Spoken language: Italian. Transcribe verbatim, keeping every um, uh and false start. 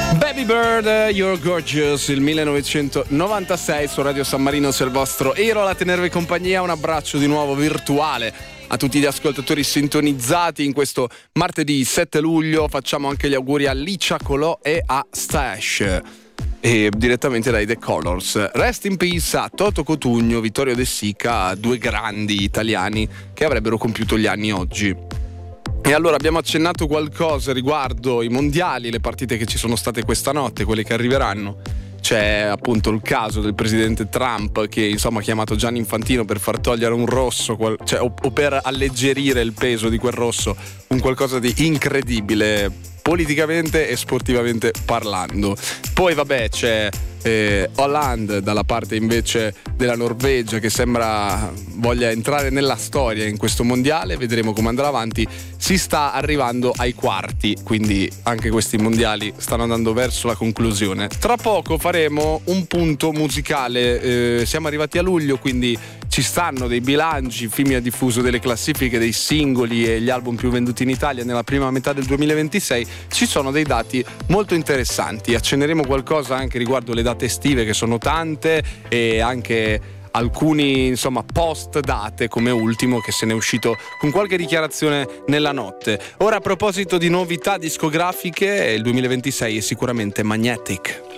Baby Bird, You're Gorgeous, il millenovecentonovantasei su Radio San Marino, c'è il vostro Ero a tenervi compagnia. Un abbraccio di nuovo virtuale a tutti gli ascoltatori sintonizzati in questo martedì sette luglio. Facciamo anche gli auguri a Licia Colò e a Stash, e direttamente dai The Colors. Rest in peace a Toto Cotugno, Vittorio De Sica, due grandi italiani che avrebbero compiuto gli anni oggi. E allora abbiamo accennato qualcosa riguardo i mondiali, le partite che ci sono state questa notte, quelle che arriveranno. C'è appunto il caso del presidente Trump che insomma ha chiamato Gianni Infantino per far togliere un rosso, cioè, o, o per alleggerire il peso di quel rosso, un qualcosa di incredibile politicamente e sportivamente parlando. Poi vabbè c'è eh, Hollande dalla parte invece della Norvegia, che sembra voglia entrare nella storia in questo mondiale. Vedremo come andrà avanti. Si sta arrivando ai quarti, quindi anche questi mondiali stanno andando verso la conclusione. Tra poco faremo un punto musicale, eh, siamo arrivati a luglio, quindi ci stanno dei bilanci, Fimi ha diffuso delle classifiche dei singoli e gli album più venduti in Italia nella prima metà del duemilaventisei. Ci sono dei dati molto interessanti, accenneremo qualcosa anche riguardo le date estive, che sono tante, e anche alcuni insomma post date, come ultimo che se n'è uscito con qualche dichiarazione nella notte. Ora, a proposito di novità discografiche, il duemilaventisei è sicuramente Magnetic.